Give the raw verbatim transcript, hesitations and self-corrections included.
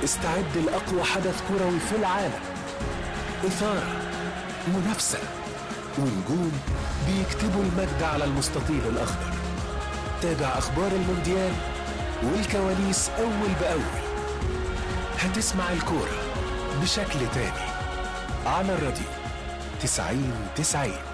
استعد لأقوى حدث كروي في العالم. إثارة، منافسة، ونجوم بيكتبوا المجد على المستطيل الأخضر. تابع أخبار المونديال والكواليس أول بأول. هتسمع الكورة بشكل تاني على الراديو تسعين تسعين.